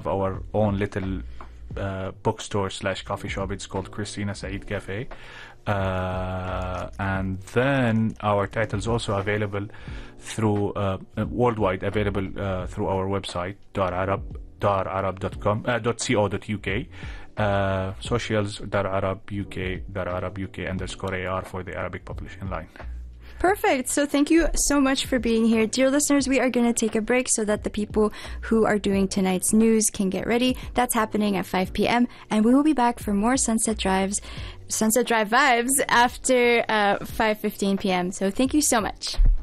have our own little bookstore / coffee shop. It's called Christina Saeed Cafe. And then our titles also available through worldwide, available through our website dararab.co.uk, socials dararab_uk_AR for the Arabic publishing line. Perfect. So thank you so much for being here. Dear listeners, we are going to take a break so that the people who are doing tonight's news can get ready. That's happening at 5 p.m. And we will be back for more Sunset Drive vibes after 5:15 p.m. So thank you so much.